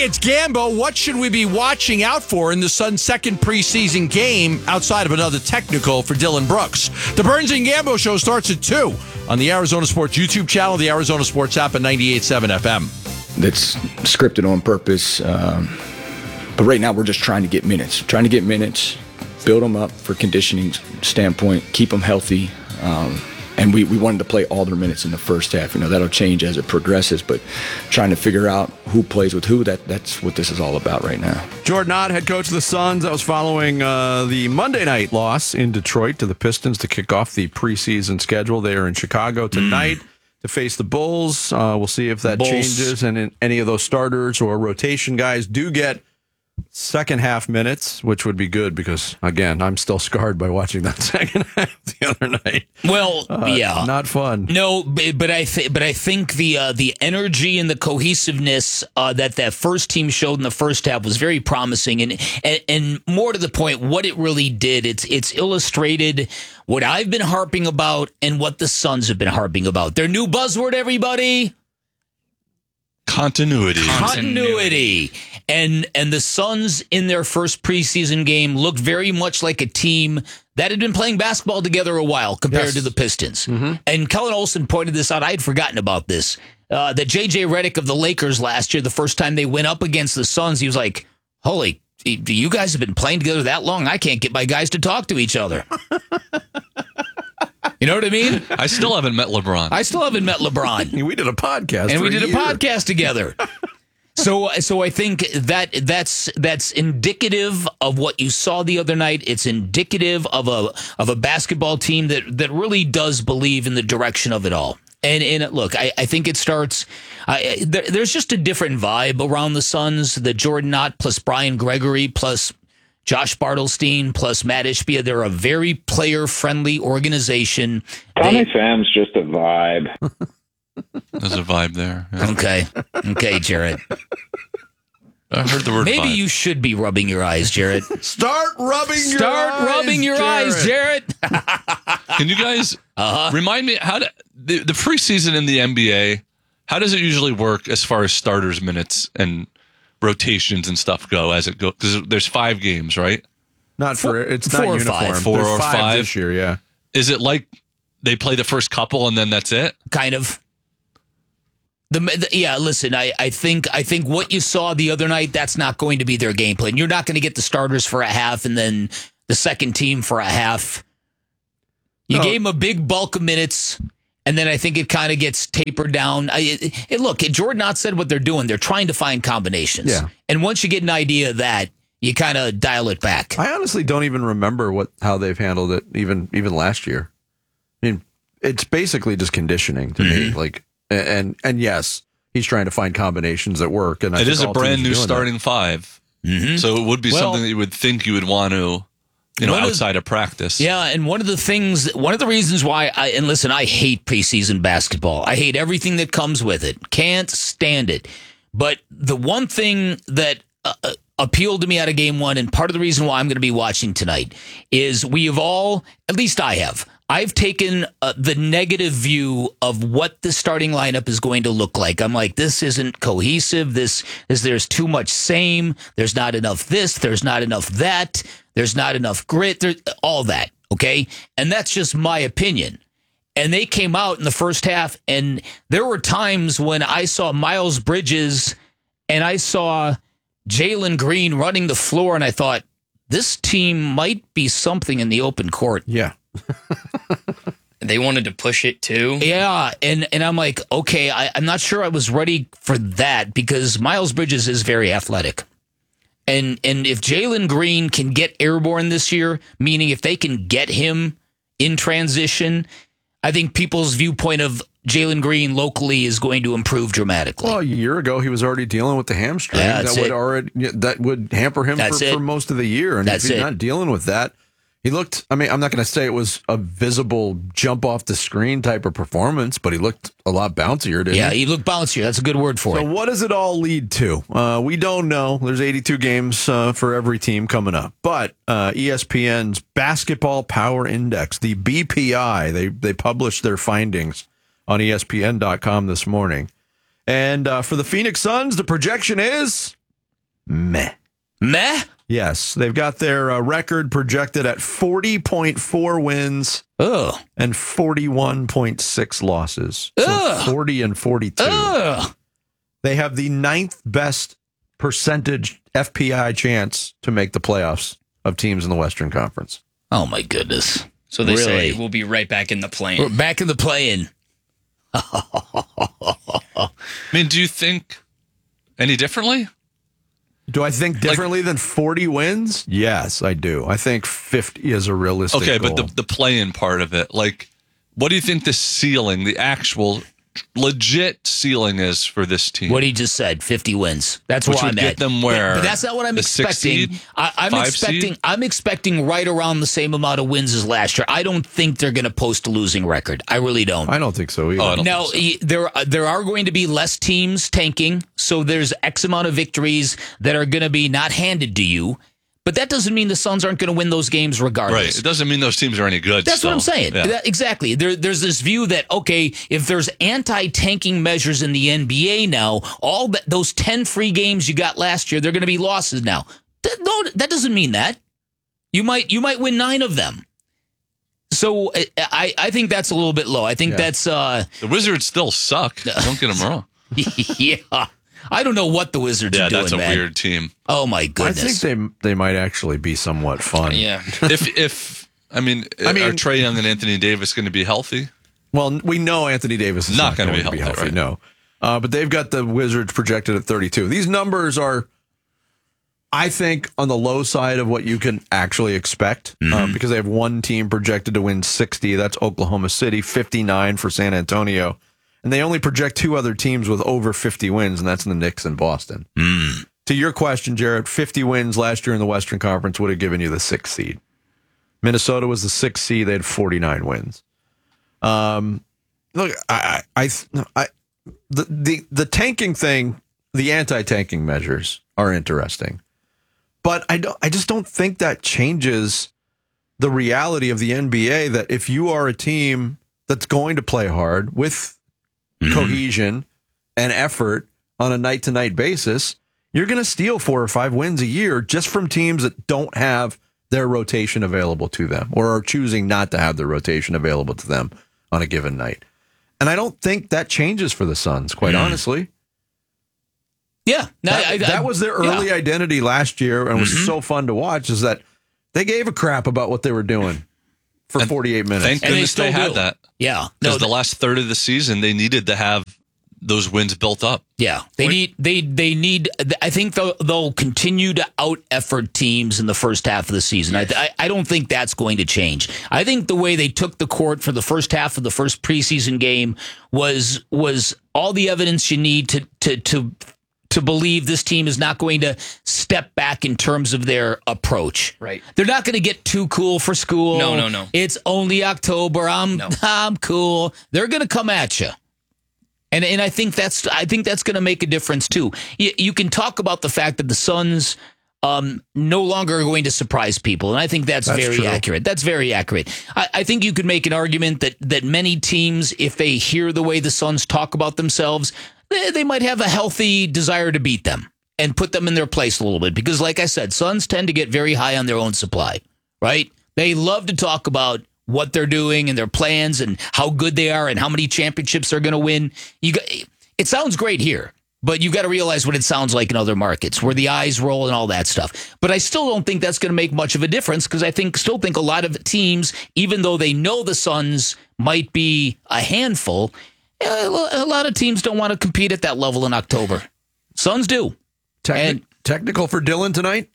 Hey, it's Gambo. What should we be watching out for in the Suns' second preseason game outside of another technical for Dylan Brooks? The Burns and Gambo show starts at 2 on the Arizona Sports YouTube channel, the Arizona Sports app, and 98.7 FM. That's scripted on purpose. But right now we're just trying to get minutes, build them up for conditioning standpoint, keep them healthy. And we wanted to play all their minutes in the first half. That'll change as it progresses, but trying to figure out who plays with who, that's what this is all about right now. Jordan Ott, head coach of the Suns. That was following the Monday night loss in Detroit to the Pistons to kick off the preseason schedule. They are in Chicago tonight to face the Bulls. We'll see if that changes and any of those starters or rotation guys do get second half minutes, which would be good because, again, I'm still scarred by watching that second half the other night. Well, yeah, not fun. No, but I think the energy and the cohesiveness that first team showed in the first half was very promising, and more to the point, what it really did. It's illustrated what I've been harping about and what the Suns have been harping about. Their new buzzword, everybody. Continuity. And the Suns in their first preseason game looked very much like a team that had been playing basketball together a while compared to the Pistons. Mm-hmm. And Kellen Olson pointed this out. I had forgotten about this. That J.J. Redick of the Lakers last year, the first time they went up against the Suns, he was like, holy, you guys have been playing together that long? I can't get my guys to talk to each other. You know what I mean? I still haven't met LeBron. We did a podcast. And we did a podcast together. So I think that's indicative of what you saw the other night. It's indicative of a basketball team that really does believe in the direction of it all. And look, I think it starts. There's just a different vibe around the Suns. The Jordan Ott plus Brian Gregory plus Josh Bartelstein plus Matt Ishbia. They're a very player-friendly organization. Tommy Pham's just a vibe. There's a vibe there. Yeah. Okay, Jarrett. I heard the word Maybe vibe. You should be rubbing your eyes, Jarrett. Start rubbing your eyes, Jarrett. Can you guys remind me how the preseason in the NBA, how does it usually work as far as starters minutes and rotations and stuff go as it goes? Because there's 5 games, right? It's not 4 or uniform. 5. 4 or 5 this year, yeah. Is it like they play the first couple and then that's it? Kind of. Listen, I think what you saw the other night, that's not going to be their game plan. You're not going to get the starters for a half and then the second team for a half. You gave them a big bulk of minutes, and then I think it kind of gets tapered down. Look, Jordan Ott said what they're doing. They're trying to find combinations. Yeah. And once you get an idea of that, you kind of dial it back. I honestly don't even remember how they've handled it even last year. I mean, it's basically just conditioning to me. Like, and yes, he's trying to find combinations that work. And it is a brand new starting 5. Mm-hmm. So it would be something that you would think you would want to, outside of practice. Yeah, and one of the reasons why I hate preseason basketball. I hate everything that comes with it. Can't stand it. But the one thing that appealed to me out of game 1, and part of the reason why I'm going to be watching tonight, is we have all, at least I have, I've taken the negative view of what the starting lineup is going to look like. I'm like, this isn't cohesive. There's too much same. There's not enough this. There's not enough that. There's not enough grit. All that. Okay. And that's just my opinion. And they came out in the first half, and there were times when I saw Miles Bridges and I saw Jalen Green running the floor, and I thought, this team might be something in the open court. Yeah. They wanted to push it too. Yeah, and I'm like, okay, I'm not sure I was ready for that because Miles Bridges is very athletic. And if Jalen Green can get airborne this year, meaning if they can get him in transition, I think people's viewpoint of Jalen Green locally is going to improve dramatically. Well, a year ago, he was already dealing with the hamstring. That would hamper him for most of the year. And if he's not dealing with that, he looked, I'm not going to say it was a visible jump off the screen type of performance, but he looked a lot bouncier, didn't he? Yeah, he looked bouncier. That's a good word for it. So what does it all lead to? We don't know. There's 82 games for every team coming up. But ESPN's Basketball Power Index, the BPI, they published their findings on ESPN.com this morning. And for the Phoenix Suns, the projection is Meh. Meh? Yes, they've got their record projected at 40.4 wins Ugh. and 41.6 losses. Ugh. So 40 and 42. Ugh. They have the 9th best percentage FPI chance to make the playoffs of teams in the Western Conference. Oh, my goodness. So they Really? say we'll be right back in the We're plane. back in the play-in. I mean, do you think any differently? Do I think differently than 40 wins? Yes, I do. I think 50 is a realistic Okay, goal. but the play-in part of it, like, what do you think the ceiling, the actual legit ceiling is for this team? What he just said, 50 wins. That's Which where would I'm get at. them where? But that's not what I'm The sixth expecting. seed? I'm Five expecting. seed? I'm expecting right around the same amount of wins as last year. I don't think they're going to post a losing record. I really don't. I don't think so either. Oh, I don't Now, think so. there are going to be less teams tanking, so there's X amount of victories that are going to be not handed to you. But that doesn't mean the Suns aren't going to win those games regardless. Right. It doesn't mean those teams are any good. That's what I'm still. saying. Yeah. Exactly. There's this view that, okay, if there's anti-tanking measures in the NBA now, all those 10 free games you got last year, they're going to be losses now. No, that doesn't mean that. You might win 9 of them. So I think that's a little bit low. I think that's The Wizards still suck. Don't get them wrong. yeah. I don't know what the Wizards Yeah, are doing, that's a man. weird team. Oh my I goodness. think they might actually be somewhat fun. Yeah. if I mean, are Trae Young and Anthony Davis going to be healthy? Well, we know Anthony Davis is Not not gonna going be to be healthy, healthy. right? No. But they've got the Wizards projected at 32. These numbers are, I think, on the low side of what you can actually expect because they have one team projected to win 60. That's Oklahoma City, 59 for San Antonio. And they only project 2 other teams with over 50 wins, and that's the Knicks and Boston. To your question, Jared, 50 wins last year in the Western Conference would have given you the 6th seed. Minnesota was the 6th seed. They had 49 wins. Look, the tanking thing, the anti-tanking measures are interesting, but I just don't think that changes the reality of the NBA. That if you are a team that's going to play hard with cohesion and effort on a night-to-night basis, you're going to steal 4 or 5 wins a year just from teams that don't have their rotation available to them or are choosing not to have their rotation available to them on a given night. And I don't think that changes for the Suns, quite honestly. yeah. No, That was their early identity last year and was so fun to watch, is that they gave a crap about what they were doing for 48 minutes. Thank And they goodness still they had do. that. Yeah. Because No, the last third of the season, they needed to have those wins built up. yeah, they need. I think they'll continue to out effort teams in the first half of the season. I don't think that's going to change. I think the way they took the court for the first half of the first preseason game was all the evidence you need to believe this team is not going to step back in terms of their approach. Right. They're not going to get too cool for school. No. It's only October. I'm cool. They're going to come at you. And I think that's going to make a difference too. You can talk about the fact that the Suns no longer are going to surprise people, and I think that's very true. accurate. That's very accurate. I think you could make an argument that many teams, if they hear the way the Suns talk about themselves, they might have a healthy desire to beat them and put them in their place a little bit. Because, like I said, Suns tend to get very high on their own supply, right? They love to talk about what they're doing and their plans and how good they are and how many championships they're going to win. It sounds great here, but you've got to realize what it sounds like in other markets where the eyes roll and all that stuff. But I still don't think that's going to make much of a difference because I still think a lot of teams, even though they know the Suns might be a handful, a lot of teams don't want to compete at that level in October. Suns do. Technical for Dylan tonight?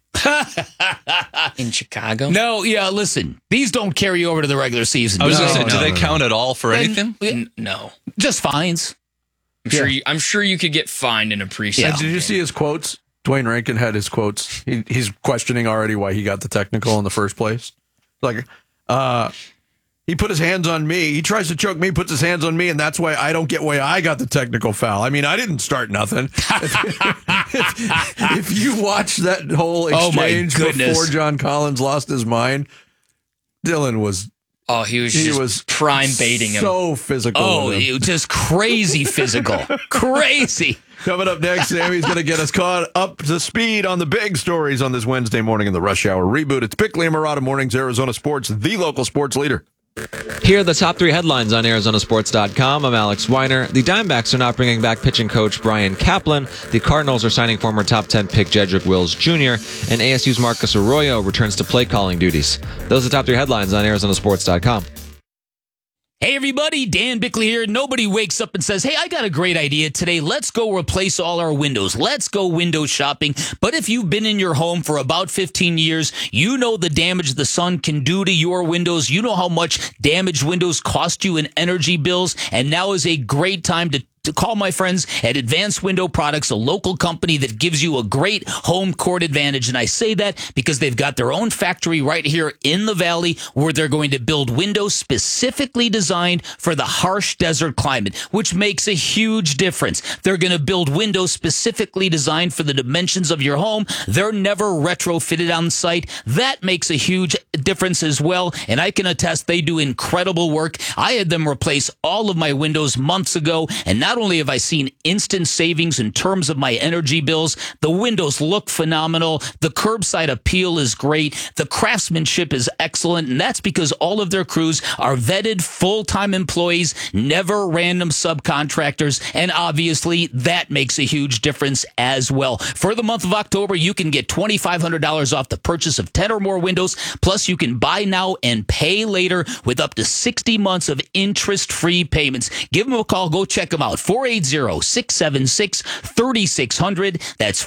In Chicago? No, yeah, listen. These don't carry over to the regular season. I was going to say, No, do they no. count at all for anything? No. Just fines. I'm sure you could get fined in a preseason. Yeah. Did you see his quotes? Dwayne Rankin had his quotes. He's questioning already why he got the technical in the first place. Like, he put his hands on me. He tries to choke me, puts his hands on me, and that's why I don't get why I got the technical foul. I mean, I didn't start nothing. If you watch that whole Oh, my exchange goodness. before John Collins lost his mind, Dylan was Oh, he was prime baiting him. so physical. Oh, with him. it was just crazy physical. Crazy. Coming up next, Sammy's going to get us caught up to speed on the big stories on this Wednesday morning in the Rush Hour Reboot. It's Bickley and Marotta Mornings, Arizona Sports, the local sports leader. Here are the top 3 headlines on ArizonaSports.com. I'm Alex Weiner. The Diamondbacks are not bringing back pitching coach Brian Kaplan. The Cardinals are signing former top 10 pick Jedrick Wills Jr. And ASU's Marcus Arroyo returns to play calling duties. Those are the top 3 headlines on ArizonaSports.com. Hey everybody, Dan Bickley here. Nobody wakes up and says, hey, I got a great idea today. Let's go replace all our windows. Let's go window shopping. But if you've been in your home for about 15 years, you know the damage the sun can do to your windows. You know how much damaged windows cost you in energy bills. And now is a great time to call my friends at Advanced Window Products, a local company that gives you a great home court advantage. And I say that because they've got their own factory right here in the valley where they're going to build windows specifically designed for the harsh desert climate, which makes a huge difference. They're going to build windows specifically designed for the dimensions of your home. They're never retrofitted on site. That makes a huge difference as well. And I can attest they do incredible work. I had them replace all of my windows months ago, and not only have I seen instant savings in terms of my energy bills, the windows look phenomenal. The curbside appeal is great. The craftsmanship is excellent. And that's because all of their crews are vetted full-time employees, never random subcontractors. And obviously that makes a huge difference as well. For the month of October, you can get $2,500 off the purchase of 10 or more windows. Plus you can buy now and pay later with up to 60 months of interest-free payments. Give them a call. Go check them out. 480-676-3600. That's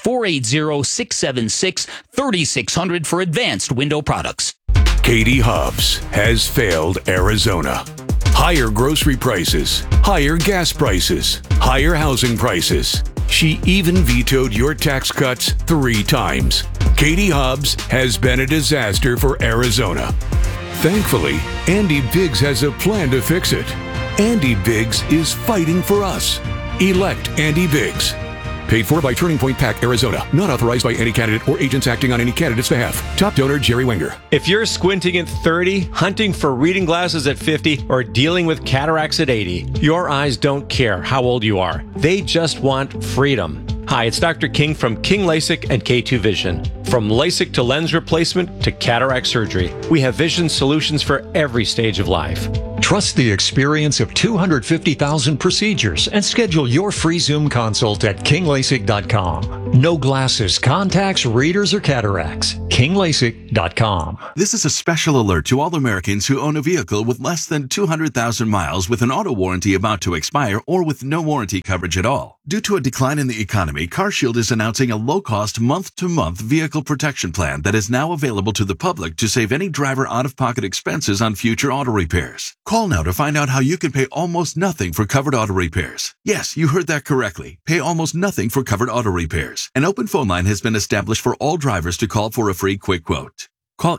480-676-3600 for Advanced Window Products. Katie Hobbs has failed Arizona. Higher grocery prices, higher gas prices, higher housing prices. She even vetoed your tax cuts 3 times. Katie Hobbs has been a disaster for Arizona. Thankfully, Andy Biggs has a plan to fix it. Andy Biggs is fighting for us. Elect Andy Biggs. Paid for by Turning Point PAC, Arizona. Not authorized by any candidate or agents acting on any candidate's behalf. Top donor, Jerry Wenger. If you're squinting at 30, hunting for reading glasses at 50, or dealing with cataracts at 80, your eyes don't care how old you are. They just want freedom. Hi, it's Dr. King from King LASIK and K2 Vision. From LASIK to lens replacement to cataract surgery, we have vision solutions for every stage of life. Trust the experience of 250,000 procedures and schedule your free Zoom consult at KingLASIK.com. No glasses, contacts, readers, or cataracts. KingLASIK.com. This is a special alert to all Americans who own a vehicle with less than 200,000 miles with an auto warranty about to expire or with no warranty coverage at all. Due to a decline in the economy, CarShield is announcing a low-cost month-to-month vehicle protection plan that is now available to the public to save any driver out-of-pocket expenses on future auto repairs. Call now to find out how you can pay almost nothing for covered auto repairs. Yes, you heard that correctly. Pay almost nothing for covered auto repairs. An open phone line has been established for all drivers to call for a free quick quote. Call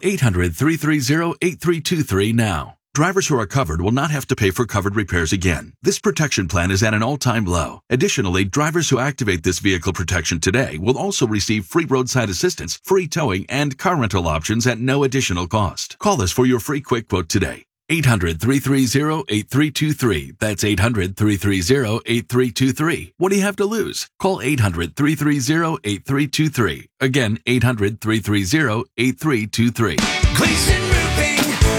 800-330-8323 now. Drivers who are covered will not have to pay for covered repairs again. This protection plan is at an all-time low. Additionally, drivers who activate this vehicle protection today will also receive free roadside assistance, free towing, and car rental options at no additional cost. Call us for your free quick quote today. 800-330-8323. That's 800-330-8323. What do you have to lose? Call 800-330-8323. Again, 800-330-8323. Gleason Roofing.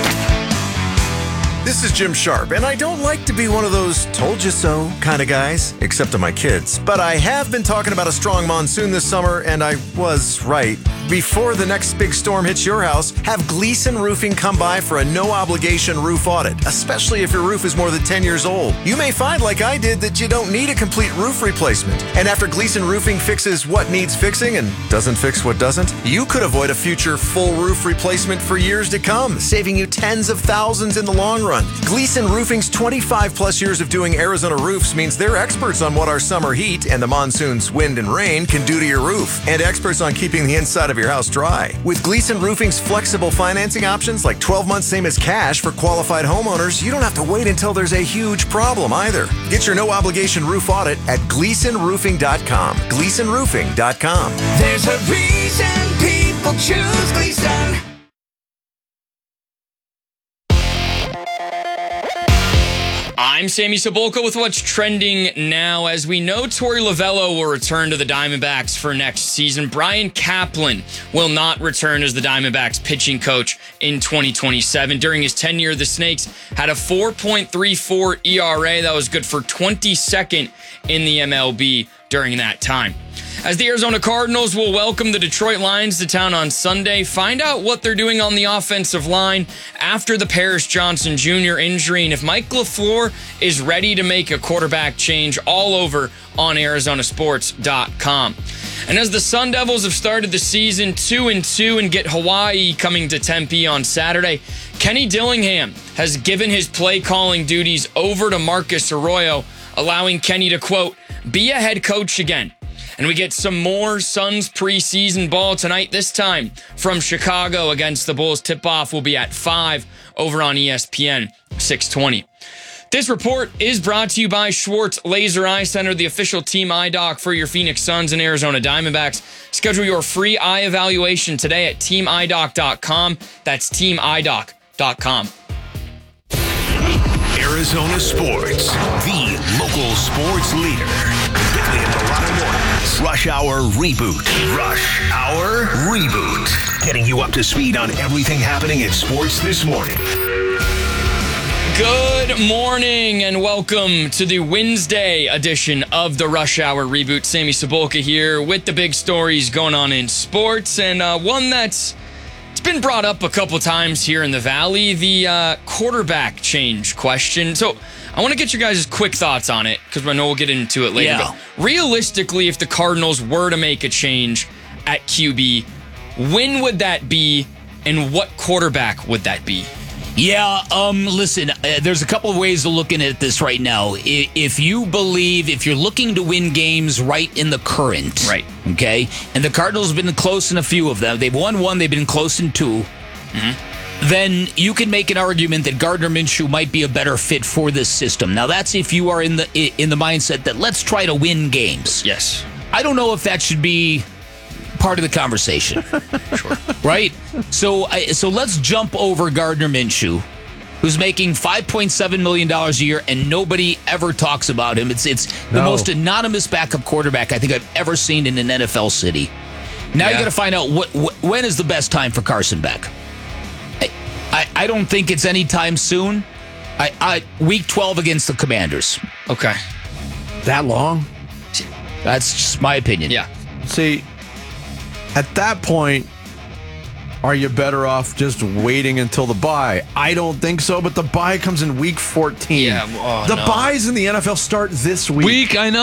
This is Jim Sharp, and I don't like to be one of those told you so kind of guys, except to my kids. But I have been talking about a strong monsoon this summer, and I was right. Before the next big storm hits your house, have Gleason Roofing come by for a no-obligation roof audit, especially if your roof is more than 10 years old. You may find, like I did, that you don't need a complete roof replacement. And after Gleason Roofing fixes what needs fixing and doesn't fix what doesn't, you could avoid a future full roof replacement for years to come, saving you tens of thousands in the long run. Gleason Roofing's 25-plus years of doing Arizona roofs means they're experts on what our summer heat and the monsoon's wind and rain can do to your roof, and experts on keeping the inside of your house dry. With Gleason Roofing's flexible financing options like 12 months same as cash for qualified homeowners, you don't have to wait until there's a huge problem either. Get your no-obligation roof audit at GleasonRoofing.com. GleasonRoofing.com. There's a reason people choose Gleason. I'm Sammy Cebulka with what's trending now. As we know, Torey Lovello will return to the Diamondbacks for next season. Brian Kaplan will not return as the Diamondbacks pitching coach in 2027. During his tenure, the Snakes had a 4.34 ERA. That was good for 22nd in the MLB during that time. As the Arizona Cardinals will welcome the Detroit Lions to town on Sunday, find out what they're doing on the offensive line after the Paris Johnson Jr. injury, and if Mike LaFleur is ready to make a quarterback change, all over on ArizonaSports.com. And as the Sun Devils have started the season 2-2 and get Hawaii coming to Tempe on Saturday, Kenny Dillingham has given his play calling duties over to Marcus Arroyo, allowing Kenny to, quote, be a head coach again. And we get some more Suns preseason ball tonight, this time from Chicago against the Bulls. Tip-off will be at 5 over on ESPN 620. This report is brought to you by Schwartz Laser Eye Center, the official team eye doc for your Phoenix Suns and Arizona Diamondbacks. Schedule your free eye evaluation today at teamidoc.com. That's teamidoc.com. Arizona Sports, the local sports leader. Bickley and Milano Mornings. Rush Hour Reboot. Rush Hour Reboot. Getting you up to speed on everything happening in sports this morning. Good morning and welcome to the Wednesday edition of the Rush Hour Reboot. Sammy Cebulka here with the big stories going on in sports, and one that's been brought up a couple times here in the Valley, the quarterback change question. So I want to get your guys' quick thoughts on it, because I know we'll get into it later. Yeah. But realistically, if the Cardinals were to make a change at QB, when would that be, and what quarterback would that be? Yeah, listen, there's a couple of ways of looking at this right now. If you're looking to win games right in the current, right? Okay, and the Cardinals have been close in a few of them. They've won one, they've been close in two. Mm-hmm. Then you can make an argument that Gardner Minshew might be a better fit for this system. Now, that's if you are in the mindset that let's try to win games. Yes. I don't know if that should be part of the conversation. Sure. Right? So let's jump over Gardner Minshew, who's making $5.7 million a year, and nobody ever talks about him. It's the most anonymous backup quarterback I think I've ever seen in an NFL city. Now you got to find out when is the best time for Carson Beck. I don't think it's anytime soon. Week 12 against the Commanders. Okay. That long? That's just my opinion. Yeah. See, at that point, are you better off just waiting until the bye? I don't think so, but the bye comes in week 14. Yeah. The byes in the NFL start this week. I know.